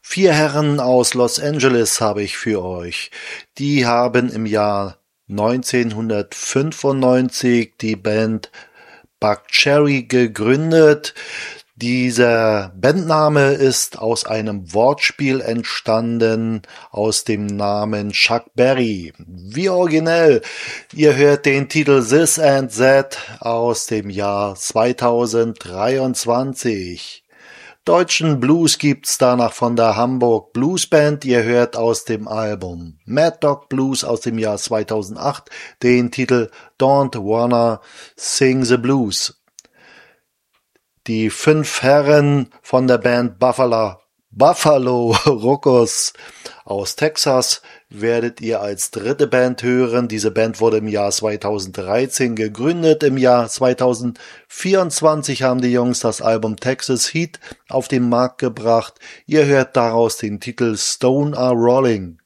Vier Herren aus Los Angeles habe ich für euch. Die haben im Jahr 1995 die Band Buckcherry gegründet. Dieser Bandname ist aus einem Wortspiel entstanden, aus dem Namen Chuck Berry. Wie originell! Ihr hört den Titel This and That aus dem Jahr 2023. Deutschen Blues gibt's danach von der Hamburg Blues Band. Ihr hört aus dem Album Mad Dog Blues aus dem Jahr 2008 den Titel Don't Wanna Sing the Blues. Die fünf Herren von der Band Buffalo Rockers aus Texas werdet ihr als dritte Band hören. Diese Band wurde im Jahr 2013 gegründet. Im Jahr 2024 haben die Jungs das Album Texas Heat auf den Markt gebracht. Ihr hört daraus den Titel Stone Are Rolling.